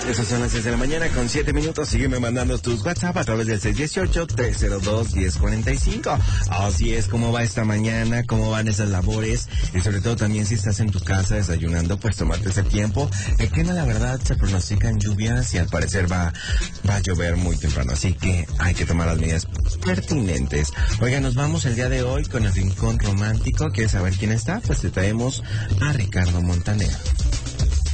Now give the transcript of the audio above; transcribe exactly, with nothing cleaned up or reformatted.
Esas son las seis de la mañana con siete minutos. Sígueme mandando tus WhatsApp a través del seis uno ocho, tres cero dos, uno cero cuatro cinco. Así es, ¿cómo va esta mañana? ¿Cómo van esas labores? Y sobre todo también si estás en tu casa desayunando, pues tomarte ese tiempo. El clima, la verdad, se pronostican lluvias y al parecer va, va a llover muy temprano. Así que hay que tomar las medidas pertinentes. Oiga, nos vamos el día de hoy con el Rincón Romántico. ¿Quieres saber quién está? Pues te traemos a Ricardo Montaner.